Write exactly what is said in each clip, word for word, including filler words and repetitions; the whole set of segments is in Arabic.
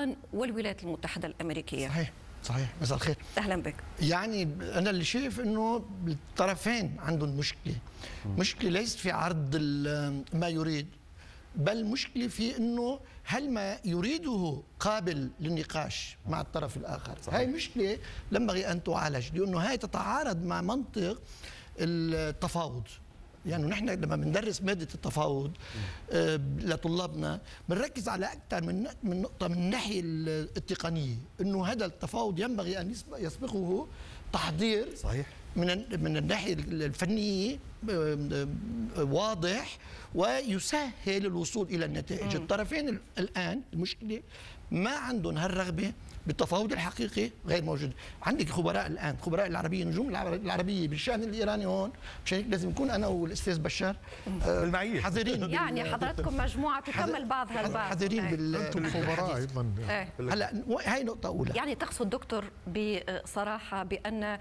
إيران والولايات المتحدة الأمريكية. صحيح صحيح. مساء الخير. أهلا بك. يعني أنا اللي شايف أنه الطرفين عندهم مشكلة. مشكلة ليست في عرض ما يريد، بل مشكلة في أنه هل ما يريده قابل للنقاش مع الطرف الآخر. صحيح. هاي مشكلة ينبغي أن تعالج، لأنه هاي تتعارض مع منطق التفاوض. يعني نحن لما بندرس مادة التفاوض آه لطلابنا بنركز على أكثر من من نقطة من الناحية التقنية، إنه هذا التفاوض ينبغي أن يسبقه تحضير. صحيح. من من الناحية الفنية واضح ويسهل الوصول إلى النتائج. الطرفين الآن المشكلة ما عندهم هالرغبة بالتفاوض الحقيقي، غير موجود. عندك خبراء الآن، خبراء العربية، نجوم العربية بالشأن الإيراني هون، مشان هيك لازم نكون أنا والأستاذ بشار المعية حذرين. يعني حضراتكم مجموعة تكمل بعضها البعض. حذرين بال أنتم خبراء أيضا. هلا هاي نقطة أولى. يعني تقصد دكتور بصراحة بأن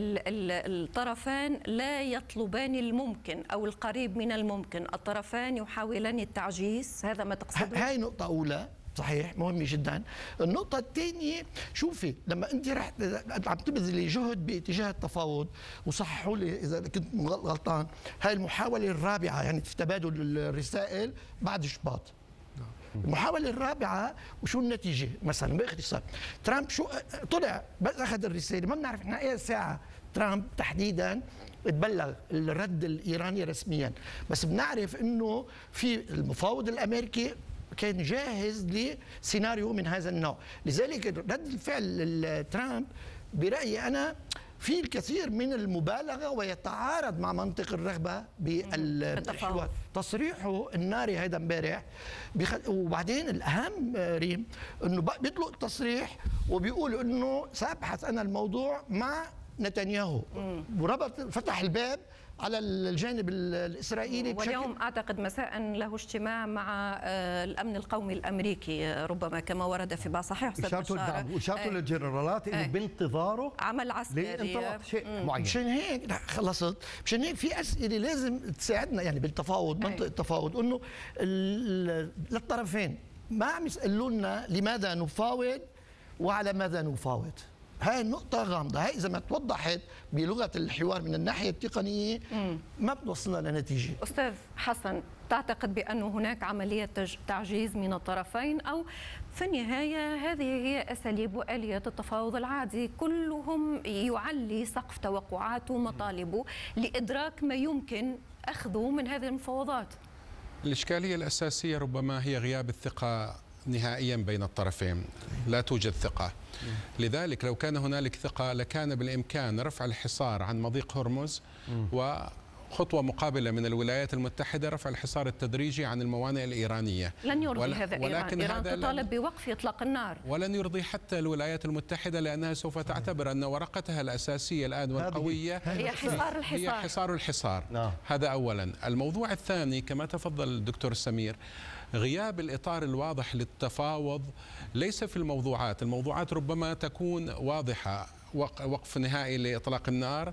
الطرفان لا يطلبان الممكن أو القريب من الممكن، الطرفان يحاولان التعجيز، هذا ما تقصده؟ هاي نقطة أولى. صحيح، مهمة جدا. النقطة الثانية، شوفي لما أنت رح عم تبذلي جهد باتجاه التفاوض، وصححوا لي إذا كنت غلطان، هاي المحاولة الرابعة يعني في تبادل الرسائل بعد شباط. المحاولة الرابعة وشو النتيجة؟ مثلا باختصار، ترامب شو طلع بس أخذ الرسالة، ما بنعرف احنا أي ساعة ترامب تحديدا تبلغ الرد الإيراني رسميا، بس بنعرف إنه في المفاوض الأمريكي كان جاهز لسيناريو من هذا النوع. لذلك رد الفعل ترامب برأيي أنا في الكثير من المبالغة ويتعارض مع منطق الرغبة بالحوار. تصريحه الناري هذا امبارح بخ... وبعدين الأهم ريم أنه بيطلق التصريح وبيقول أنه سأبحث أنا الموضوع مع نتنياهو، وربط فتح الباب على الجانب الإسرائيلي. واليوم أعتقد مساء له اجتماع مع الأمن القومي الأمريكي ربما كما ورد في بعض صحيح وإشارته للجنرالات إنه بانتظاره عمل عسكري شيء معين. مشان هيك خلصت، مشان هيك في أسئلة لازم تساعدنا يعني بالتفاوض، منطق التفاوض، إنه للطرفين ما عم يسألوا لنا لماذا نفاوض وعلى ماذا نفاوض. هاي النقطة غامضة، هاي إذا ما توضحت بلغة الحوار من الناحية التقنية ما بنوصلنا لنتيجة. أستاذ حسن، تعتقد بأن هناك عملية تعجيز من الطرفين، أو في النهاية هذه هي أساليب وآليات التفاوض العادي، كلهم يعلي سقف توقعاته ومطالبه لإدراك ما يمكن أخذه من هذه المفاوضات؟ الإشكالية الأساسية ربما هي غياب الثقة نهائيا بين الطرفين، لا توجد ثقة. لذلك لو كان هنالك ثقة لكان بالإمكان رفع الحصار عن مضيق هرمز، وخطوة مقابلة من الولايات المتحدة رفع الحصار التدريجي عن الموانئ الإيرانية. لن يرضي ولا هذا إيران، إيران تطالب بوقف إطلاق النار، ولن يرضي حتى الولايات المتحدة، لأنها سوف تعتبر أن ورقتها الأساسية الآن والقوية هي حصار الحصار، هي حصار الحصار. نعم. هذا أولا. الموضوع الثاني كما تفضل الدكتور سمير، غياب الإطار الواضح للتفاوض ليس في الموضوعات. الموضوعات ربما تكون واضحة، وقف نهائي لإطلاق النار،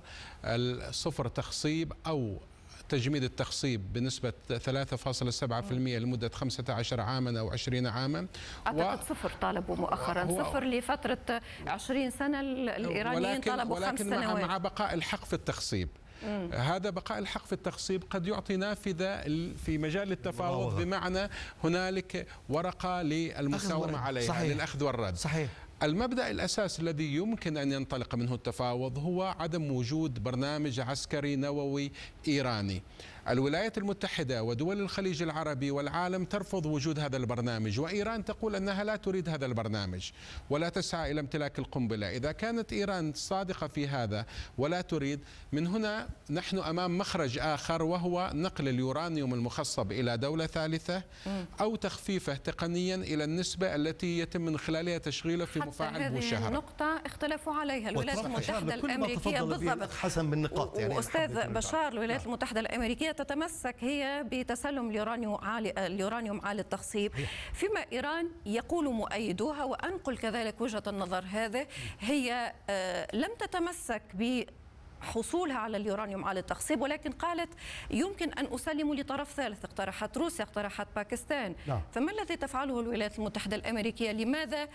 صفر تخصيب أو تجميد التخصيب بنسبة ثلاثة فاصلة سبعة بالمئة لمدة خمسة عشر عاما أو عشرين عاما. أعتقد و... صفر طالبوا مؤخرا، صفر لفترة عشرين سنة الإيرانيين ولكن طلبوا ولكن خمس سنوات. مع بقاء الحق في التخصيب. مم. هذا بقاء الحق في التخصيب قد يعطي نافذة في مجال التفاوض، بمعنى هنالك ورقة للمساومة عليها. صحيح. للأخذ والرد. صحيح. المبدأ الأساسي الذي يمكن أن ينطلق منه التفاوض هو عدم وجود برنامج عسكري نووي إيراني. الولايات المتحدة ودول الخليج العربي والعالم ترفض وجود هذا البرنامج، وإيران تقول أنها لا تريد هذا البرنامج ولا تسعى إلى امتلاك القنبلة. إذا كانت إيران صادقة في هذا ولا تريد، من هنا نحن أمام مخرج آخر، وهو نقل اليورانيوم المخصب إلى دولة ثالثة أو تخفيفه تقنيا إلى النسبة التي يتم من خلالها تشغيله في مفاعل بوشهر. هذه نقطة اختلفوا عليها الولايات المتحدة الأمريكية بالضبط. حسن بالنقاط يعني. وأستاذ بشار، الولايات المتحدة الأمريكية تتمسك هي بتسلم اليورانيوم عالي اليورانيوم عالي التخصيب، فيما إيران يقول مؤيدوها، وأنقل كذلك وجهة النظر هذه، هي لم تتمسك ب حصولها على اليورانيوم عالي التخصيب، ولكن قالت يمكن أن أسلم لطرف ثالث. اقترحت روسيا، اقترحت باكستان. لا. فما الذي تفعله الولايات المتحدة الأمريكية؟ لماذا